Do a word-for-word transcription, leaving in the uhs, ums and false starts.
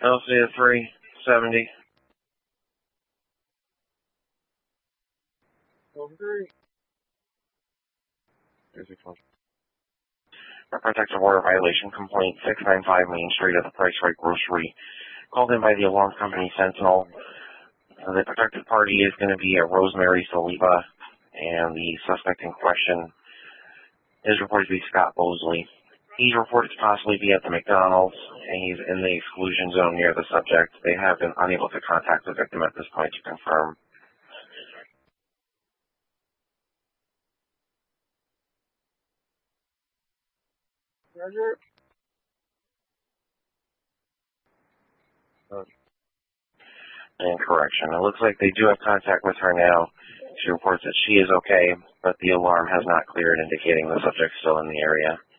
L C three seventy. Over three. A protective order violation complaint, six ninety-five Main Street at the Price Right Grocery. Called in by the alarm company Sentinel. Uh, the protected party is going to be a Rosemary Saliba, and the suspect in question is reported to be Scott Bosley. He's reported to possibly be at the McDonald's, and he's in the exclusion zone near the subject. They have been unable to contact the victim at this point to confirm. Roger. And correction. It looks like they do have contact with her now. She reports that she is okay, but the alarm has not cleared, indicating the subject is still in the area.